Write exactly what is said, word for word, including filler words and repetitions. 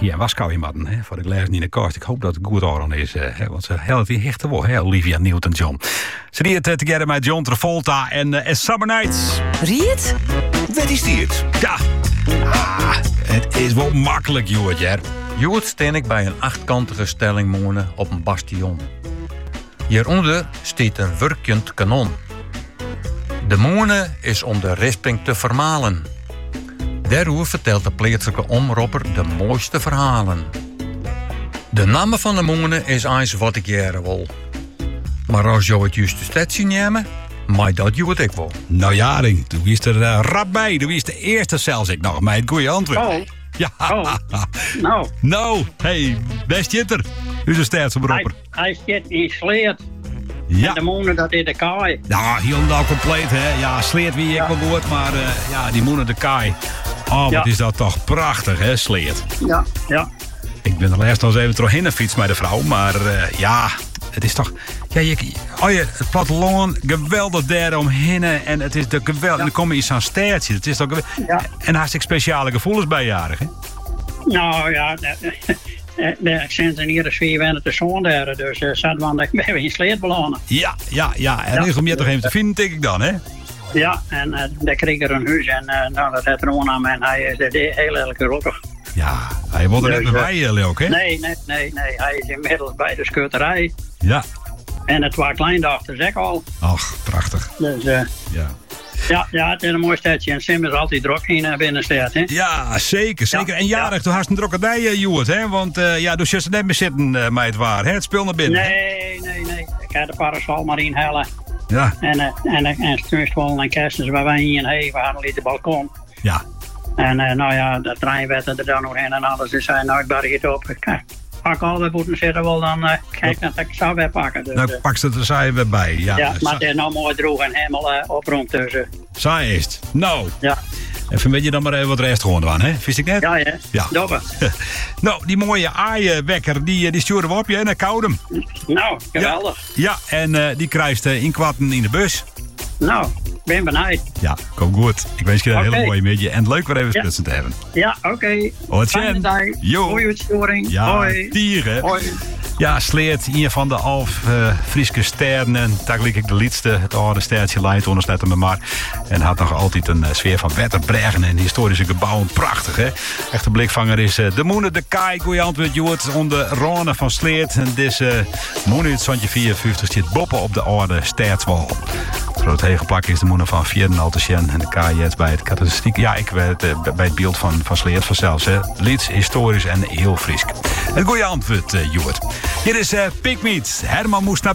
hier in Waskau in Madden, hè, voor de glazen in de kast. Ik hoop dat het goed aan is, uh, hè, want ze helpt weer hechte wel, hè, Olivia Newton-John. Ze die het uh, together met John Travolta en uh, Summer Nights. Riet? Wat is dit? Ja, ah, het is wel makkelijk, Joertje. Joert steen ik bij een achtkantige stellingmolen op een bastion. Hieronder staat een werkend kanon. De moene is om de risping te vermalen. Daarover vertelt de plaatselijke omroeper de mooiste verhalen. De naam van de moene is eens wat ik jaren wil. Maar als jou het juiste stadje nemen, maar dat doe ik wel. Nou Jaring, toen wist er uh, rap bij. Toen wist de eerste zelfs ik nog, maar het goede antwoord. Oh. Ja. Oh. Nou. Nou, hey, best jitter. U is een staatsomroeper. Hij, hij zit in Sleert. Ja. En de moeder dat in de kaai. Nou, helemaal compleet, hè. Ja, Sleert wie ik Ja. wel goed, maar uh, ja, die moeder de kaai. Oh, wat Ja. is dat toch prachtig, hè, Sleert. Ja, ja. Ik ben er laatst nog eens even terug heen fiets met de vrouw, maar uh, ja, het is toch... Ja, je, oh ja, het platteland, geweldig daar omheen en het is de geweldig... Ja. En dan kom je in zo'n staartje, het is toch geweldig... Ja. En hartstikke speciale gevoelens bijjarig, hè? Nou ja, de sinds een iedere sfeer wennen te zo'n daar. Dus uh, zaten we bij in Sleert belonen. Ja, ja, ja. En Ja. regel je toch even te vinden, denk ik dan, hè? Ja, en uh, daar kreeg er een huis en uh, nou, dat heeft Ron aan en hij is er heel erg gelukkig. Ja, hij wordt er net Dus, bij uh, bij, uh, Leok, hè? Nee, nee, nee, nee. Hij is inmiddels bij de schutterij. Ja. En het waren kleindochters ook al. Ach, prachtig. Dus uh, Ja. ja, ja, het is een mooi stadje. En Sim is altijd druk in uh, binnenstad, hè? Ja, zeker, zeker. Ja, En jarig, ja. toen had je een drokkerdij, uh, Joert, hè? Want uh, ja, dus je zit er net mee zitten, uh, mij het waar, hè? Het speel naar binnen. hè? Nee, nee, nee. Ik ga de parasol maar inhalen. Ja, En, uh, en, uh, en stuurstwollen en kerstens waar wij hier in Heven hadden, liet de balkon. ja. En uh, nou ja, de trein werd er dan nog in en alles. Dus hij nou, ik barrig het op. Ik pak al weer moeten zitten, wel dan uh, kijk dat ik zou weer pakken. Dus, Nou, uh, pak ze er saai weer bij. Ja, ja, sa- maar het is nou mooi droog en helemaal uh, oprond tussen. saai is het. Nou, Ja, even weet je dan maar even wat rest gewoon aan, hè? Vist ik net? ja, ja. Ja. Dobber. Nou, die mooie aaienwekker, die, uh, die sturen we op je, naar Koudem. Nou, geweldig. Ja, en uh, die krijgt uh, inkwarten in de bus. Nou, ben benieuwd. Ja, kom goed. Ik wens je een Oké. hele mooie middag en leuk weer even Ja. splitsen te hebben. Ja, oké. Okay. Hoi, Fijne Jen. dag. Jo. Goeie uitstoring. Ja, Hoi. tieren. Hoi. Ja, Sleert, een van de half uh, Frieske sterren. Eigenlijk ik de liedste, het oude sterretje leidt onderstetten me maar. En had nog altijd een uh, sfeer van wetterbergen en historische gebouwen. Prachtig, hè? Echte blikvanger is uh, de Moene de Kaai. Goeie antwoord, Joert. Onder Rone van Sleert. En deze uh, Moene uit Zandje vierenvijftig zit boppen op de oude stertswal. Het grote hegelplak is de Moene van Vierdenaltesjen. En de Kaai jetzt bij het karakteristiek. Ja, ik weet uh, bij het beeld van, van Sleert vanzelfs. Hè? Lieds, historisch en heel Friesk. Een goeie antwoord, uh, Joert. Hier is uh, Pigmeat. Herman moest naar